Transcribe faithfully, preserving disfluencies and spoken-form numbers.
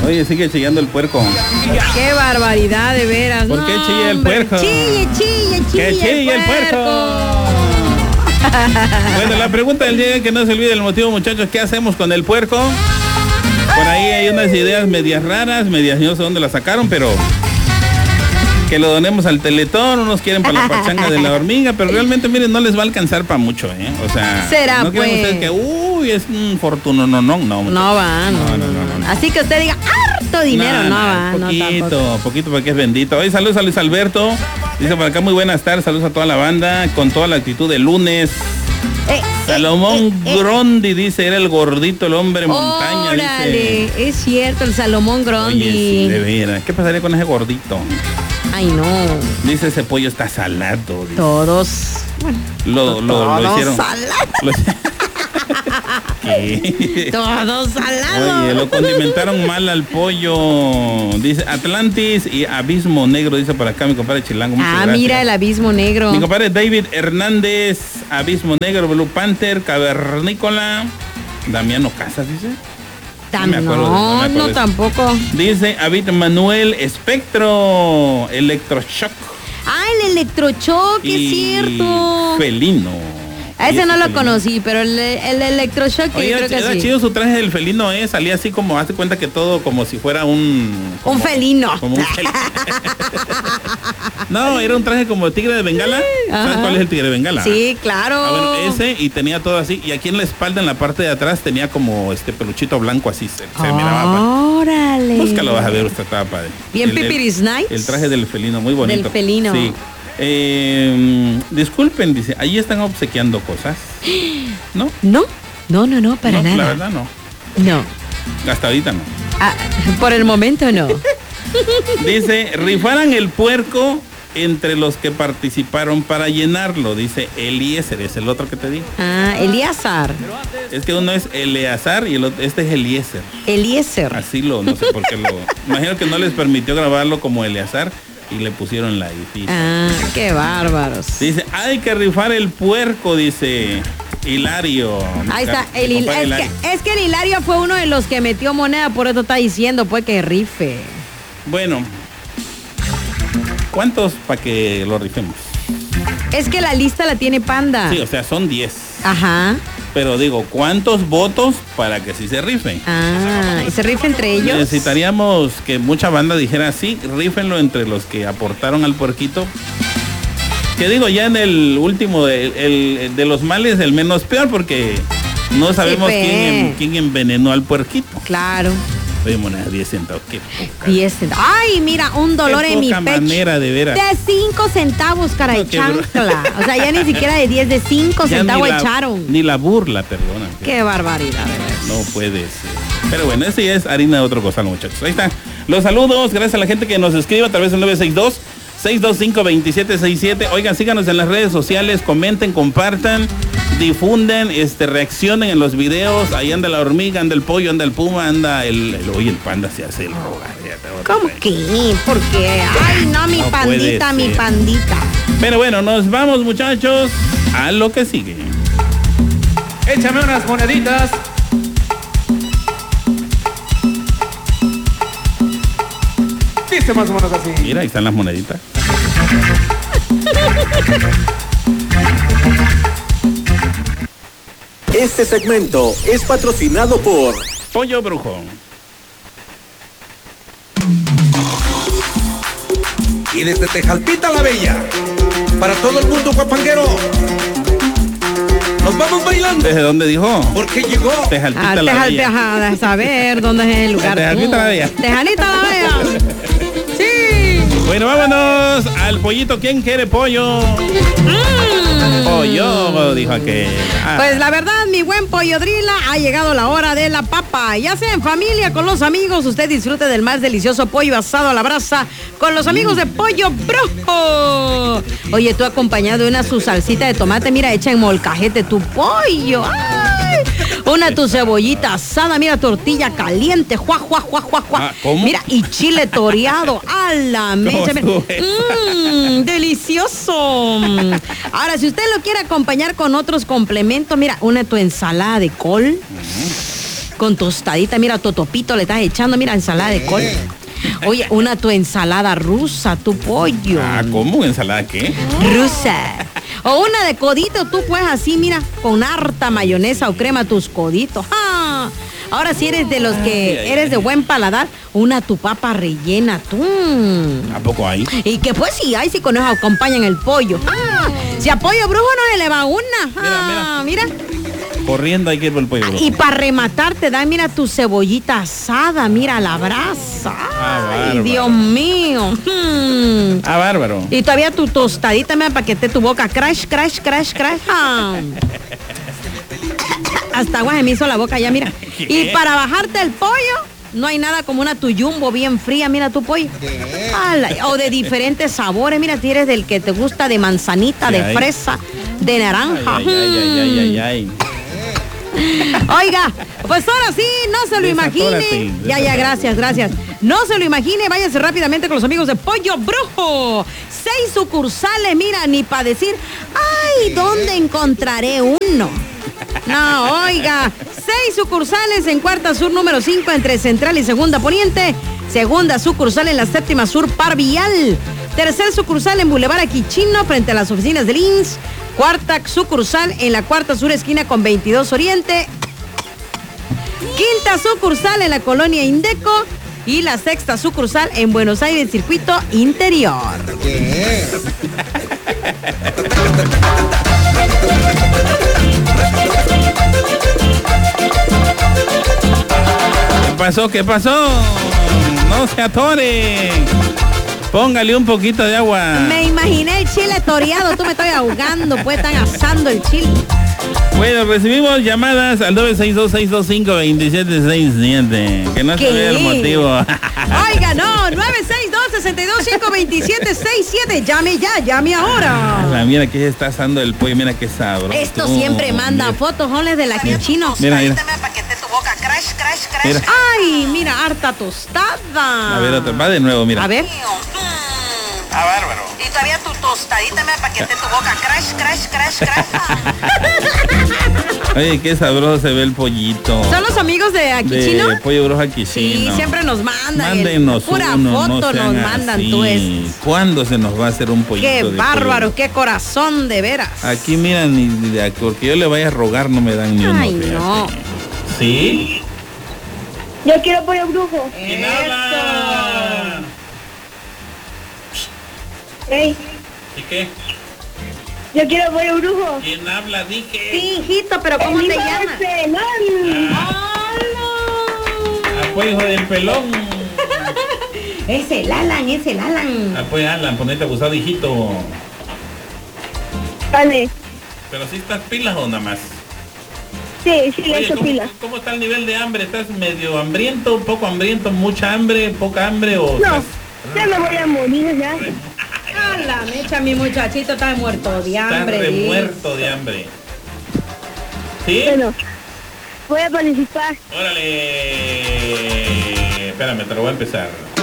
Oye, sigue chillando el puerco. Qué barbaridad, de veras. ¿Por no, qué chilla el hombre. puerco? Chille, chille, chille. ¡Que chille el puerco! Bueno, la pregunta del día, que no se olvide el motivo, muchachos, ¿qué hacemos con el puerco? Por ahí hay unas ideas medias raras, medias, no sé dónde las sacaron, pero que lo donemos al Teletón, unos quieren para la pachanga de la hormiga, pero realmente, miren, no les va a alcanzar para mucho, ¿eh? O sea, ¿será, no quieren pues? ustedes que, uy, es un fortuno, no, no, no. No va, no, no, no, no, no. Así que usted diga, harto dinero, no, no va, no, poquito, tampoco. poquito porque es bendito. Hoy saludos a Luis Alberto, dice por acá, muy buenas tardes, saludos a toda la banda, con toda la actitud de lunes. Eh, Salomón eh, eh, Grondi dice, era el gordito, el hombre montaña. Órale, dice. es cierto, el Salomón Grondi. Oye, sí, de veras. ¿Qué pasaría con ese gordito? Ay, no. Dice, ese pollo está salado. Dice. Todos. Bueno, Lo, lo, todos lo hicieron. salados. Lo, ¿qué? Todos salados. Oye, lo condimentaron mal al pollo. Dice Atlantis y Abismo Negro, dice por acá mi compadre Chilango. Muchas Ah, gracias. mira el Abismo Negro. Mi compadre David Hernández, Abismo Negro, Blue Panther, Cavernícola, Damiano Casas, dice. Tam- me acuerdo de- no, no me acuerdo no de- tampoco. Dice David Manuel Espectro, Electroshock. Ah, el electrochoc, es y cierto. Felino. A Y ese no lo felino. conocí, pero el, el electroshock Oye, yo creo que era sí. chido su traje del felino, ¿eh? Salía así como, hazte cuenta que todo como si fuera un... como- Un felino. Como un fel- No, era un traje como de tigre de Bengala. ¿Sabes Ajá. cuál es el tigre de Bengala? Sí, claro. Ah, bueno, ese, y tenía todo así, y aquí en la espalda, en la parte de atrás, tenía como este peluchito blanco así, se, se miraba. Órale. Búscalo, vas a ver, usted estaba padre. Bien El- el- pipiris nice. El traje del felino, muy bonito. Del felino. Sí. Eh, disculpen, dice, ahí están obsequiando cosas. ¿No? No, no, no, no, para no, nada. la verdad no. No. Hasta ahorita no. Ah, por el momento no. Dice, rifaran el puerco entre los que participaron para llenarlo, dice Eliezer, es el otro que te digo. Ah, Eliazar. Es que uno es Eleazar y el otro, este es Eliezer. Eliezer. Así lo, no sé por qué lo... Imagino que no les permitió grabarlo como Eleazar y le pusieron la I. Ah, qué bárbaros. Dice, hay que rifar el puerco, dice Hilario. Ahí está, Mi el Hil- compadre es, Hilario. que, es que el Hilario fue uno de los que metió moneda, por eso está diciendo pues que rife. Bueno, ¿cuántos para que lo rifemos? Es que la lista la tiene Panda. Sí, o sea, son diez. Ajá. Pero digo, ¿cuántos votos para que sí se rife? Ah, ¿y se rifa entre ellos? Necesitaríamos que mucha banda dijera, sí, rífenlo entre los que aportaron al puerquito. Que digo, ya en el último, de, el, el de los males, el menos peor, porque no sabemos Sí, pe. quién, quién envenenó al puerquito. Claro. Oye, moneda, diez centavos, qué poca. diez centavos. Ay, mira, un dolor Qué en mi poca pecho. manera, de veras. De cinco centavos, cara de No, qué bro- chancla. O sea, ya ni siquiera de diez, de cinco Ya centavos ni la- echaron. Ni la burla, perdona. Qué barbaridad, de verdad. No puede ser. Pero bueno, ese ya es harina de otro costal, muchachos. Ahí está. Los saludos, gracias a la gente que nos escribe a través del nueve seis dos, seis dos cinco, dos siete seis siete. Oigan, síganos en las redes sociales, comenten, compartan, difunden, este, reaccionen en los videos. Ahí anda la hormiga, anda el pollo, anda el puma, anda el... el oye, el panda se hace el rogar. ya te voy a ¿Cómo traer. que? ¿Por qué? Ay, no, mi No pandita, puede mi ser. pandita. Pero bueno, nos vamos, muchachos, a lo que sigue. Échame unas moneditas. Dice más o menos así. Mira, ahí están las moneditas. Este segmento es patrocinado por Pollo Brujo. Y desde Tejalpita la Bella, para todo el mundo guapanguero, nos vamos bailando, ¿Desde dónde dijo? porque llegó Tejalpita Ah, la Tejal, Bella. Teja, de saber dónde es el lugar. Tejalpita la Bella. Tejanita la Bella. Sí. Bueno, vámonos al pollito. ¿Quién quiere pollo? Mm. Pollo, dijo aquel. Ah, Pues la verdad, mi buen pollo Drila, ha llegado la hora de la papa. Ya sea en familia, con los amigos, usted disfrute del más delicioso pollo asado a la brasa con los amigos de Pollo Brujo. Oye, tú acompañado de una su salsita de tomate, mira, echa en molcajete tu pollo. ¡Ay! Una tu cebollita asada, mira, tortilla caliente, juá, juá, juá, juá, juá. Ah, ¿cómo? Mira, y chile toreado a la mecha. estuvo eso? Mmm, delicioso. Ahora, si usted lo quiere acompañar con otros complementos, mira, una tu ensalada de col. con tostadita, mira, totopito le estás echando, mira, ensalada de col. Oye, una tu ensalada rusa, tu pollo. Ah, ¿cómo? ¿Ensalada qué? Rusa. O una de codito, tú pues así, mira, con harta mayonesa o crema tus coditos. ¡Ah! Ahora si eres de los que Ay, ay, eres ay. de buen paladar, una tu papa rellena, tú. ¿A poco hay? Y que pues sí hay, si con eso acompañan el pollo. ¡Ah! Si a pollo brujo no se le va una. ¡Ah! Mira, Corriendo hay que ir por el pollo brujo. y para rematar te dan, mira, tu cebollita asada, mira la brasa. Ah, Ay, bárbaro. Dios mío. Hmm. Ah, bárbaro. Y todavía tu tostadita, mira, para que esté tu boca. Crash, crash, crash, crash. Ah. Hasta agua se me hizo la boca ya, mira. Y para bajarte el pollo, no hay nada como una tu jumbo bien fría, mira tu pollo. Ala, o de diferentes sabores, mira, si eres del que te gusta de manzanita, ¿Qué de hay? fresa, de naranja. Ay, ay, ay, ay, ay, ay. Oiga, pues ahora sí, no se lo Desatórate, imagine. Ya, ya, gracias, gracias. No se lo imagine, váyase rápidamente con los amigos de Pollo Brujo. Seis sucursales, mira, ni para decir, ay, ¿dónde encontraré uno? No, oiga, seis sucursales en Cuarta Sur número cinco entre Central y Segunda Poniente. Segunda sucursal en la Séptima Sur Parvial. Tercer sucursal en Boulevard Aquichino frente a las oficinas del I N S. Cuarta sucursal en la Cuarta Sur esquina con veintidós Oriente. Quinta sucursal en la Colonia Indeco. Y la sexta sucursal en Buenos Aires Circuito Interior. ¿Qué pasó? ¿Qué pasó? No se atoren. Póngale un poquito de agua. Me imaginé el chile toreado, tú me estoy ahogando, pues están asando el chile. Bueno, recibimos llamadas al nueve seis dos, seis dos cinco, dos siete seis siete. Que no se ¿Qué? vea el motivo. Oiga, no, nueve seis dos, seis dos cinco, dos siete seis siete. Llame ya, llame ahora. Ah, mira que está asando el pollo, mira qué sabroso. Esto siempre manda Mira. fotos, joles de la quichino. Mira, mira. Mira. Ay, mira, harta tostada. A ver, otra, va de nuevo, mira. A ver. Ah, bárbaro. Y todavía tu tostadita, mira, para que esté tu boca. Crash, crash, crash, crash. Oye, qué sabroso se ve el pollito. ¿Son los amigos de Aquichino? De Pollo Brujo Sí, Aquichino. siempre nos mandan. Mándenos Pura uno, foto no nos sean mandan, así. tú es. ¿Cuándo se nos va a hacer un pollito Qué de bárbaro, pollo? qué corazón, de veras. Aquí, mira, ni, ni de- porque yo le vaya a rogar no me dan ni uno. Ay, fíjate. no. ¿Sí? Yo quiero pollo brujo. ¿Quién habla? Ey, ¿Y qué? yo quiero pollo brujo. ¿Quién habla? Dije. Sí, hijito, pero ¿cómo El te hijo llamas? de Pelón. Ah, pues, hijo del pelón. Es el Alan, es el Alan. Ah, pues, Alan, ponete abusado, hijito. Vale. Pero si estás pilas o nada más. Sí, sí, le Oye, echo ¿cómo, pilas. ¿cómo está el nivel de hambre? ¿Estás medio hambriento, poco hambriento, mucha hambre, poca hambre o No, estás- ya me voy a morir ya. A la mecha, mi muchachito está muerto de estás hambre. re dice. muerto de hambre? ¿Sí? Bueno, voy a participar. Órale. Espérame, te lo voy a empezar.